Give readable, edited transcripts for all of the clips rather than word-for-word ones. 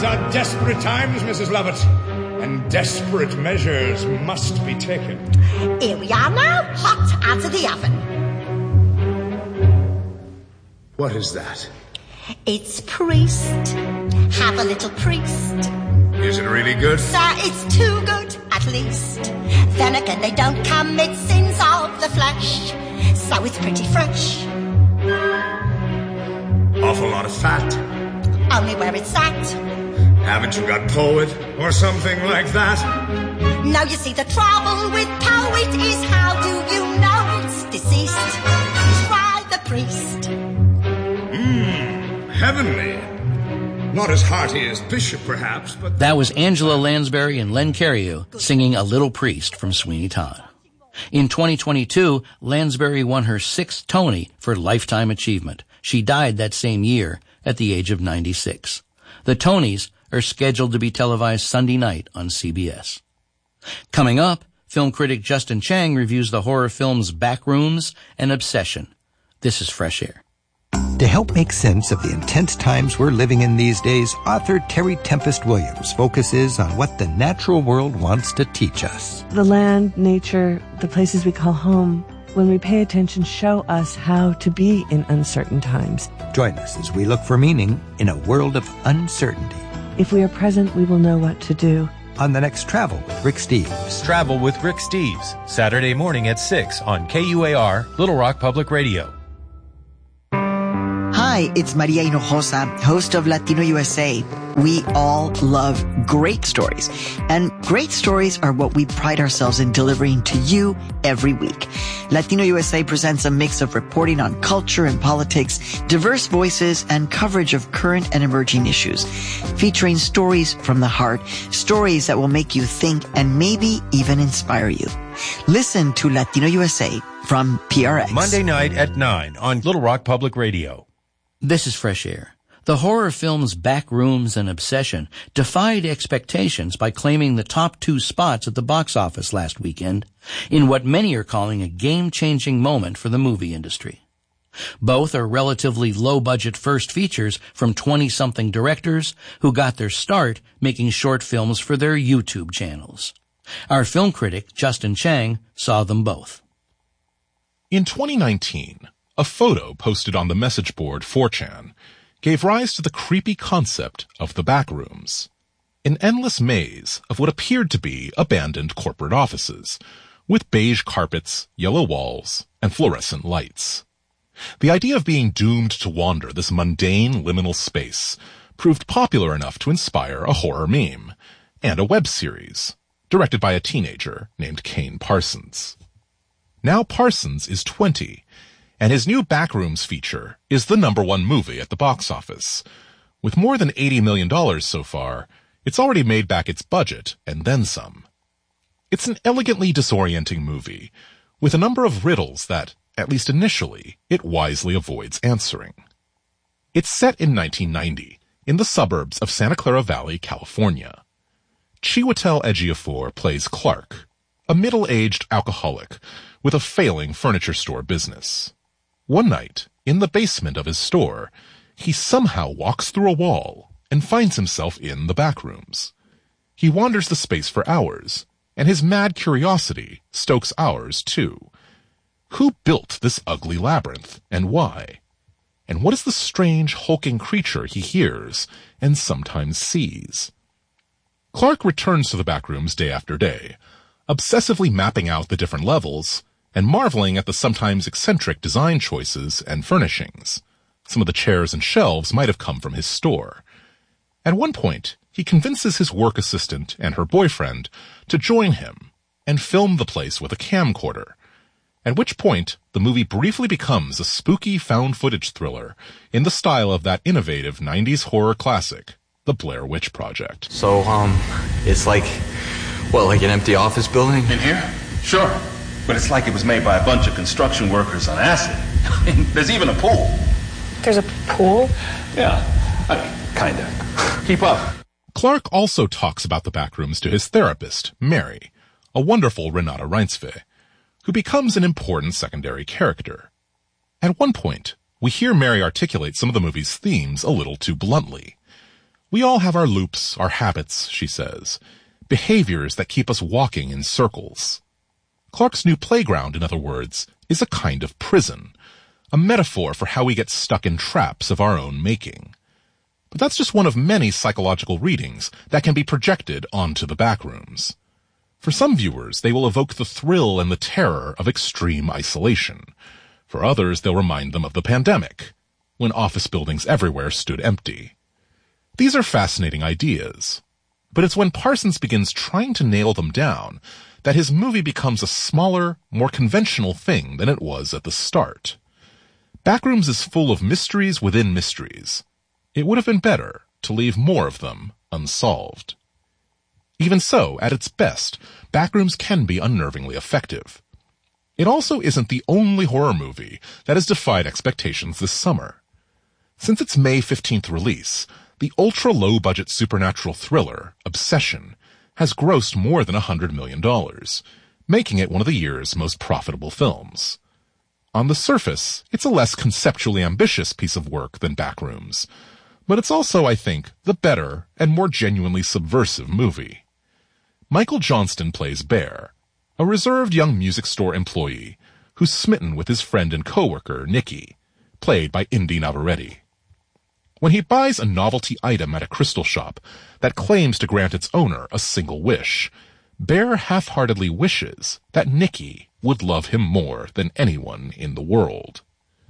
These are desperate times, Mrs. Lovett, and desperate measures must be taken. Here we are now, hot out of the oven. What is that? It's priest. Have a little priest. Is it really good? Sir, it's too good, at least. Then again, they don't commit sins of the flesh, so it's pretty fresh. Awful lot of fat. Only where it's at. Haven't you got poet or something like that? Now you see the trouble with poet is how do you know it's deceased? It's why the priest. Heavenly. Not as hearty as Bishop, perhaps, but... That was Angela Lansbury and Len Cariou singing A Little Priest from Sweeney Todd. In 2022, Lansbury won her 6th Tony for Lifetime Achievement. She died that same year at the age of 96. The Tonys are scheduled to be televised Sunday night on CBS. Coming up, film critic Justin Chang reviews the horror films Backrooms and Obsession. This is Fresh Air. To help make sense of the intense times we're living in these days, author Terry Tempest Williams focuses on what the natural world wants to teach us. The land, nature, the places we call home, when we pay attention, show us how to be in uncertain times. Join us as we look for meaning in a world of uncertainty. If we are present, we will know what to do. On the next Travel with Rick Steves. Travel with Rick Steves, Saturday morning at 6 on KUAR, Little Rock Public Radio. Hi, it's Maria Hinojosa, host of Latino USA. We all love great stories, and great stories are what we pride ourselves in delivering to you every week. Latino USA presents a mix of reporting on culture and politics, diverse voices, and coverage of current and emerging issues, featuring stories from the heart, stories that will make you think and maybe even inspire you. Listen to Latino USA from PRX. Monday night at 9 on Little Rock Public Radio. This is Fresh Air. The horror films Backrooms and Obsession defied expectations by claiming the top 2 spots at the box office last weekend in what many are calling a game-changing moment for the movie industry. Both are relatively low-budget first features from 20-something directors who got their start making short films for their YouTube channels. Our film critic, Justin Chang, saw them both. In 2019, a photo posted on the message board 4chan gave rise to the creepy concept of the Backrooms, an endless maze of what appeared to be abandoned corporate offices, with beige carpets, yellow walls, and fluorescent lights. The idea of being doomed to wander this mundane liminal space proved popular enough to inspire a horror meme and a web series, directed by a teenager named Kane Parsons. Now Parsons is 20, and his new Backrooms feature is the #1 movie at the box office. With more than $80 million so far, it's already made back its budget and then some. It's an elegantly disorienting movie, with a number of riddles that, at least initially, it wisely avoids answering. It's set in 1990, in the suburbs of Santa Clara Valley, California. Chiwetel Ejiofor plays Clark, a middle-aged alcoholic with a failing furniture store business. One night, in the basement of his store, he somehow walks through a wall and finds himself in the Backrooms. He wanders the space for hours, and his mad curiosity stokes ours too. Who built this ugly labyrinth, and why? And what is the strange, hulking creature he hears and sometimes sees? Clark returns to the Backrooms day after day, obsessively mapping out the different levels and marveling at the sometimes eccentric design choices and furnishings. Some of the chairs and shelves might have come from his store. At one point, he convinces his work assistant and her boyfriend to join him and film the place with a camcorder, at which point the movie briefly becomes a spooky found-footage thriller in the style of that innovative 90s horror classic, The Blair Witch Project. So, it's like an empty office building? In here? Sure. But it's like it was made by a bunch of construction workers on acid. There's even a pool. There's a pool? Yeah, kinda. Keep up. Clark also talks about the Backrooms to his therapist, Mary, a wonderful Renata Reinsve, who becomes an important secondary character. At one point, we hear Mary articulate some of the movie's themes a little too bluntly. We all have our loops, our habits, she says. Behaviors that keep us walking in circles. Clark's new playground, in other words, is a kind of prison, a metaphor for how we get stuck in traps of our own making. But that's just one of many psychological readings that can be projected onto the Backrooms. For some viewers, they will evoke the thrill and the terror of extreme isolation. For others, they'll remind them of the pandemic, when office buildings everywhere stood empty. These are fascinating ideas, but it's when Parsons begins trying to nail them down that his movie becomes a smaller, more conventional thing than it was at the start. Backrooms is full of mysteries within mysteries. It would have been better to leave more of them unsolved. Even so, at its best, Backrooms can be unnervingly effective. It also isn't the only horror movie that has defied expectations this summer. Since its May 15th release, the ultra-low-budget supernatural thriller, Obsession, has grossed more than $100 million, making it one of the year's most profitable films. On the surface, it's a less conceptually ambitious piece of work than Backrooms, but it's also, I think, the better and more genuinely subversive movie. Michael Johnston plays Bear, a reserved young music store employee who's smitten with his friend and coworker, Nicky, played by Indy Navarrete. When he buys a novelty item at a crystal shop that claims to grant its owner a single wish, Bear half-heartedly wishes that Nicky would love him more than anyone in the world.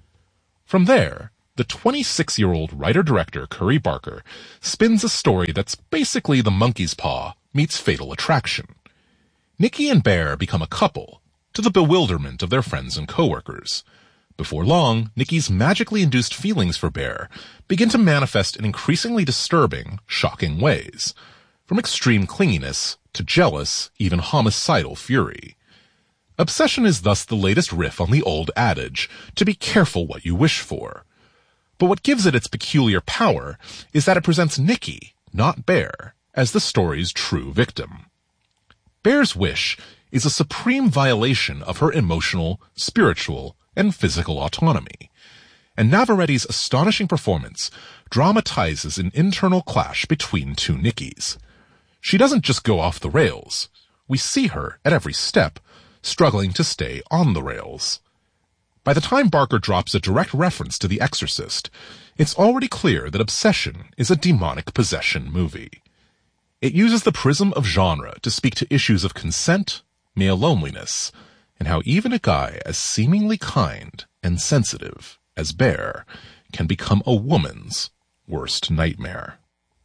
From there, the 26-year-old writer-director Curry Barker spins a story that's basically The Monkey's Paw meets Fatal Attraction. Nicky and Bear become a couple, to the bewilderment of their friends and coworkers. Before long, Nicky's magically induced feelings for Bear begin to manifest in increasingly disturbing, shocking ways, from extreme clinginess to jealous, even homicidal fury. Obsession is thus the latest riff on the old adage, to be careful what you wish for. But what gives it its peculiar power is that it presents Nicky, not Bear, as the story's true victim. Bear's wish is a supreme violation of her emotional, spiritual, and physical autonomy, and Navarrete's astonishing performance dramatizes an internal clash between two Nickys. She doesn't just go off the rails. We see her, at every step, struggling to stay on the rails. By the time Barker drops a direct reference to The Exorcist, it's already clear that Obsession is a demonic possession movie. It uses the prism of genre to speak to issues of consent, male loneliness, and how even a guy as seemingly kind and sensitive as Bear can become a woman's worst nightmare.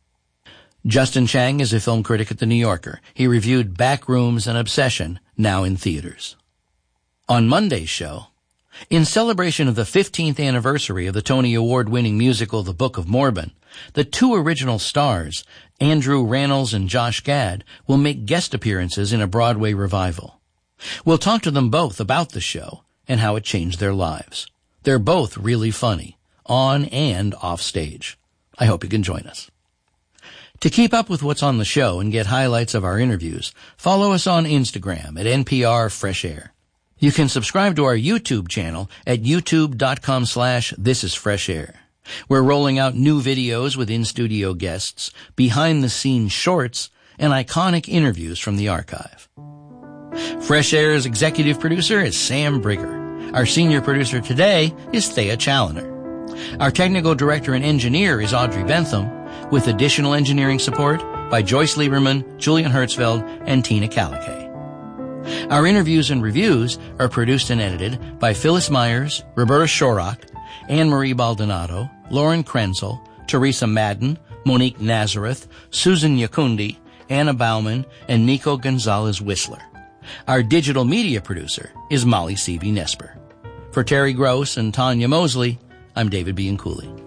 Justin Chang is a film critic at The New Yorker. He reviewed Backrooms and Obsession, now in theaters. On Monday's show, in celebration of the 15th anniversary of the Tony Award-winning musical The Book of Mormon, the two original stars, Andrew Rannells and Josh Gad, will make guest appearances in a Broadway revival. We'll talk to them both about the show and how it changed their lives. They're both really funny, on and off stage. I hope you can join us. To keep up with what's on the show and get highlights of our interviews, follow us on Instagram at NPR Fresh Air. You can subscribe to our YouTube channel at youtube.com/thisisfreshair. We're rolling out new videos with in-studio guests, behind-the-scenes shorts, and iconic interviews from the archive. Fresh Air's executive producer is Sam Brigger. Our senior producer today is Thea Challoner. Our technical director and engineer is Audrey Bentham, with additional engineering support by Joyce Lieberman, Julian Hertzfeld, and Tina Calicay. Our interviews and reviews are produced and edited by Phyllis Myers, Roberta Shorrock, Anne-Marie Baldonado, Lauren Krenzel, Teresa Madden, Monique Nazareth, Susan Yakundi, Anna Bauman, and Nico Gonzalez-Whistler. Our digital media producer is Molly C.V. Nesper. For Terry Gross and Tanya Mosley, I'm David Bianculli.